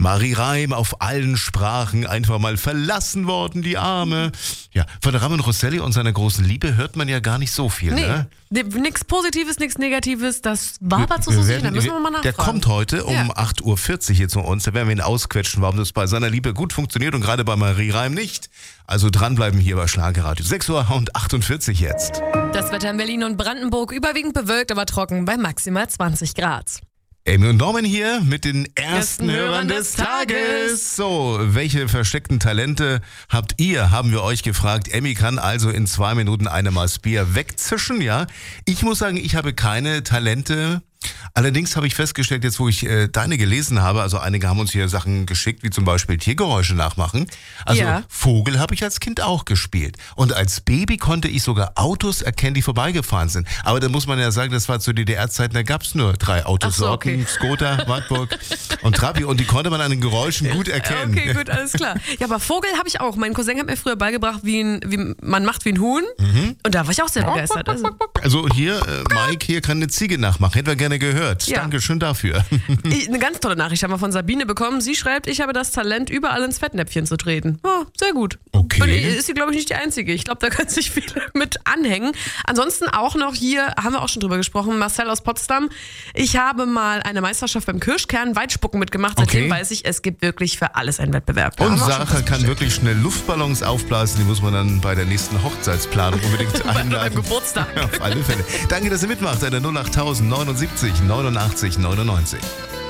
Marie Reim auf allen Sprachen einfach mal verlassen worden, die Arme. Ja, von Ramon Rosselli und seiner großen Liebe hört man ja gar nicht so viel, ne? Nichts Positives, nichts Negatives, das war aber zu sicher, da müssen wir mal nachfragen. Der kommt heute um 8.40 Uhr hier zu uns, da werden wir ihn ausquetschen, warum das bei seiner Liebe gut funktioniert und gerade bei Marie Reim nicht. Also dranbleiben hier bei Schlagerradio. 6.48 Uhr jetzt. Das Wetter in Berlin und Brandenburg überwiegend bewölkt, aber trocken bei maximal 20 Grad. Amy und Norman hier mit den ersten Hörern des Tages. So, welche versteckten Talente haben wir euch gefragt. Amy kann also in 2 Minuten eine Maß Bier wegzischen, ja. Ich muss sagen, ich habe keine Talente. Allerdings habe ich festgestellt, jetzt wo ich deine gelesen habe, also einige haben uns hier Sachen geschickt, wie zum Beispiel Tiergeräusche nachmachen. Also Vogel habe ich als Kind auch gespielt. Und als Baby konnte ich sogar Autos erkennen, die vorbeigefahren sind. Aber da muss man ja sagen, das war zu DDR-Zeiten, da gab es nur 3 Autosorten, Skoda, Wartburg und Trabi. Und die konnte man an den Geräuschen gut erkennen. Okay, gut, alles klar. Ja, aber Vogel habe ich auch. Mein Cousin hat mir früher beigebracht, wie man macht wie ein Huhn. Und da war ich auch sehr begeistert. Also hier, Mike hier kann eine Ziege nachmachen. Hätten wir gerne gehört. Ja. Dankeschön dafür. Eine ganz tolle Nachricht haben wir von Sabine bekommen. Sie schreibt, ich habe das Talent, überall ins Fettnäpfchen zu treten. Oh, sehr gut. Okay. Und ist sie, glaube ich, nicht die Einzige. Ich glaube, da können sich viele mit anhängen. Ansonsten auch noch hier, haben wir auch schon drüber gesprochen, Marcel aus Potsdam. Ich habe mal eine Meisterschaft beim Kirschkern Weitspucken mitgemacht. Seitdem weiß ich, es gibt wirklich für alles einen Wettbewerb. Und Sarah kann wirklich schnell Luftballons aufblasen. Die muss man dann bei der nächsten Hochzeitsplanung unbedingt einladen. Beim Geburtstag. Auf alle Fälle. Danke, dass ihr mitmacht. Eine 08000 79 89 99.